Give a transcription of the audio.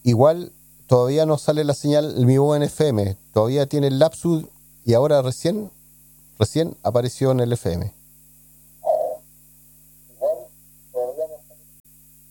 igual todavía no sale la señal el Mi Voz en FM, todavía tiene el lapsus y ahora recién apareció en el FM.